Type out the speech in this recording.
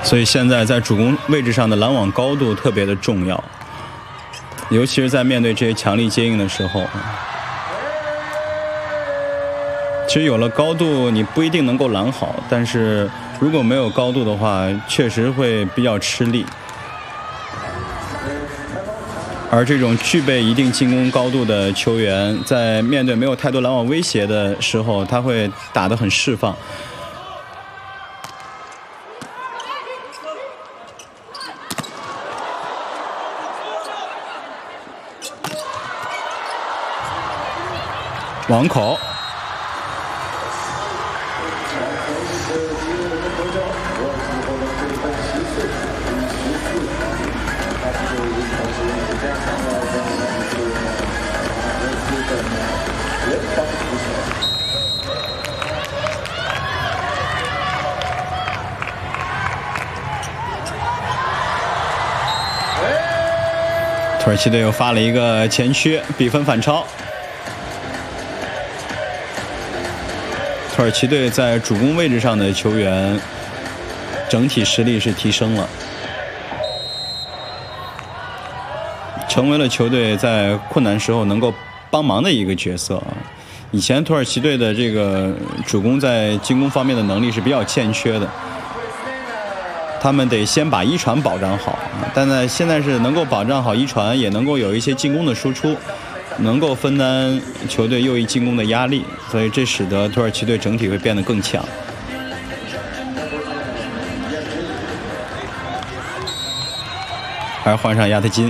所以现在在主攻位置上的拦网高度特别的重要，尤其是在面对这些强力接应的时候。其实有了高度，你不一定能够拦好，但是如果没有高度的话，确实会比较吃力。而这种具备一定进攻高度的球员，在面对没有太多拦网威胁的时候，他会打得很释放。网口。土耳其队又发了一个前屈，比分反超。土耳其队在主攻位置上的球员整体实力是提升了，成为了球队在困难时候能够帮忙的一个角色。以前土耳其队的这个主攻在进攻方面的能力是比较欠缺的，他们得先把一传保障好，但在现在是能够保障好一传，也能够有一些进攻的输出，能够分担球队右翼进攻的压力，所以这使得土耳其队整体会变得更强。而换上亚特金。